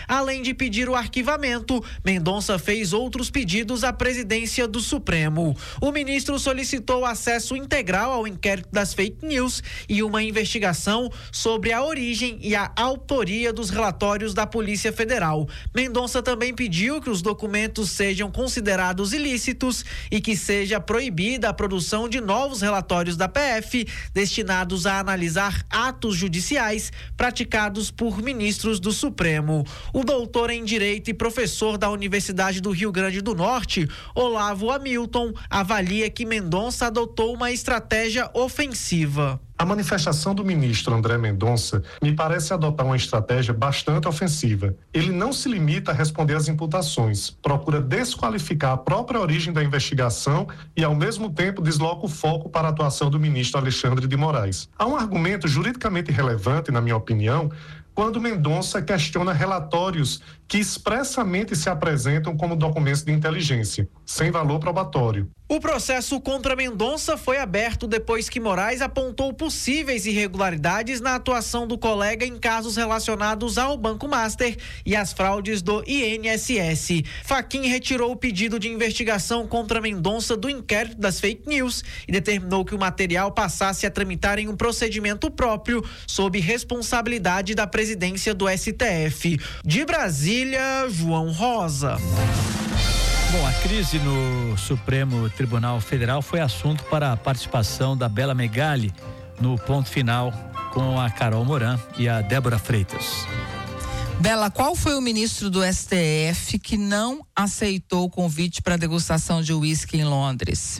Além de pedir o arquivamento, Mendonça fez outros pedidos à presidência do Supremo. O ministro solicitou acesso integral ao inquérito das fake news e uma investigação sobre a origem e a autoria dos relatórios da Polícia Federal. Mendonça também pediu que os documentos sejam considerados ilícitos e que seja proibida a produção de novos relatórios da PF destinados a analisar atos judiciais praticados por ministros do Supremo. O doutor em Direito e professor da Universidade do Rio Grande do Norte, Olavo Hamilton, avalia que Mendonça adotou uma estratégia ofensiva. A manifestação do ministro André Mendonça me parece adotar uma estratégia bastante ofensiva. Ele não se limita a responder às imputações, procura desqualificar a própria origem da investigação e, ao mesmo tempo, desloca o foco para a atuação do ministro Alexandre de Moraes. Há um argumento juridicamente relevante, na minha opinião, quando Mendonça questiona relatórios que expressamente se apresentam como documentos de inteligência, sem valor probatório. O processo contra Mendonça foi aberto depois que Moraes apontou possíveis irregularidades na atuação do colega em casos relacionados ao Banco Master e às fraudes do INSS. Fachin retirou o pedido de investigação contra Mendonça do inquérito das fake news e determinou que o material passasse a tramitar em um procedimento próprio, sob responsabilidade da presidência do STF. De Brasília, João Rosa. Bom, a crise no Supremo Tribunal Federal foi assunto para a participação da Bela Megali no ponto final com a Carol Moran e a Débora Freitas. Bela, qual foi o ministro do STF que não aceitou o convite para degustação de uísque em Londres?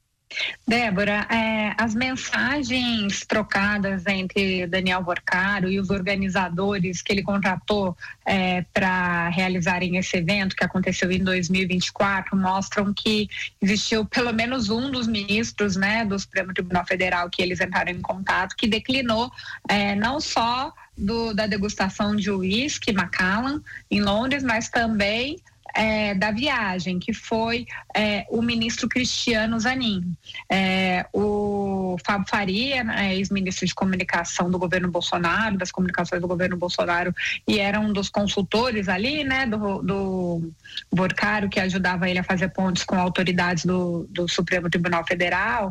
Débora, as mensagens trocadas entre Daniel Vorcaro e os organizadores que ele contratou para realizarem esse evento que aconteceu em 2024 mostram que existiu pelo menos um dos ministros, do Supremo Tribunal Federal que eles entraram em contato, que declinou não só da degustação de uísque Macallan em Londres, mas também da viagem, que foi o ministro Cristiano Zanin. O Fábio Faria, ex-ministro de comunicação do governo Bolsonaro, das comunicações do governo Bolsonaro, e era um dos consultores ali, do Vorcaro, que ajudava ele a fazer pontes com autoridades do Supremo Tribunal Federal,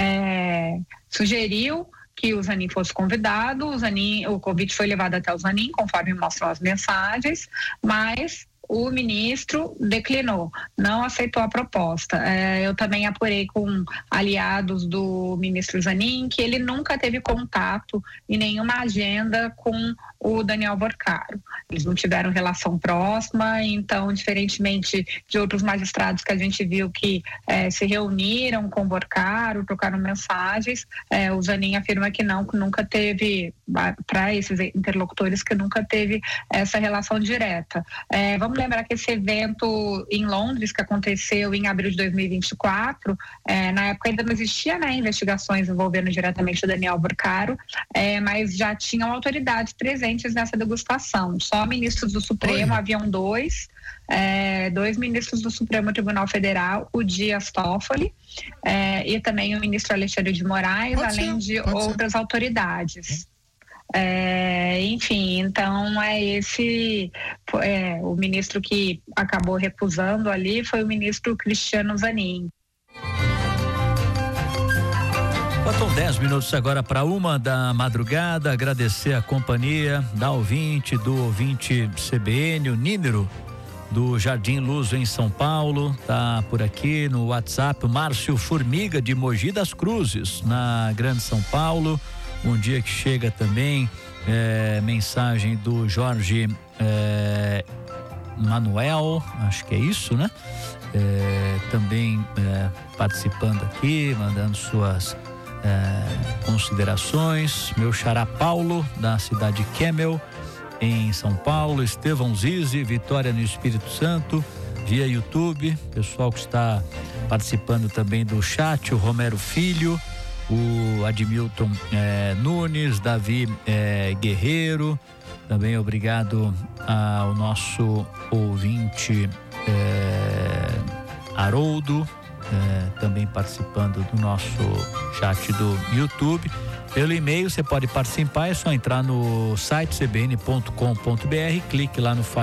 sugeriu que o Zanin fosse convidado. O convite foi levado até o Zanin, conforme mostram as mensagens, mas o ministro declinou, não aceitou a proposta. Eu também apurei com aliados do ministro Zanin que ele nunca teve contato e nenhuma agenda com o Daniel Vorcaro. Eles não tiveram relação próxima, então, diferentemente de outros magistrados que a gente viu que se reuniram com o Vorcaro, trocaram mensagens, o Zanin afirma que nunca teve, para esses interlocutores, que nunca teve essa relação direta. Vamos lembrar que esse evento em Londres, que aconteceu em abril de 2024, na época ainda não existia investigações envolvendo diretamente o Daniel Vorcaro, mas já tinham autoridades presentes nessa degustação. Só ministros do Supremo, haviam dois ministros do Supremo Tribunal Federal, o Dias Toffoli e também o ministro Alexandre de Moraes, além de outras autoridades. Enfim, então o ministro que acabou recusando ali foi o ministro Cristiano Zanin. Faltam 10 minutos agora para 1h da madrugada. Agradecer a companhia do ouvinte CBN, o Nímero, do Jardim Luso em São Paulo, tá por aqui no WhatsApp. O Márcio Formiga de Mogi das Cruzes, na Grande São Paulo. Um dia que chega também mensagem do Jorge Manuel, acho que é isso, né? Também participando aqui, mandando suas considerações. Meu xará Paulo, da cidade de Kemmel, em São Paulo. Estevão Zizi, Vitória no Espírito Santo, via YouTube. Pessoal que está participando também do chat, o Romero Filho, o Admilton Nunes, Davi Guerreiro. Também obrigado ao nosso ouvinte Haroldo, também participando do nosso chat do YouTube. Pelo e-mail você pode participar, é só entrar no site cbn.com.br, clique lá no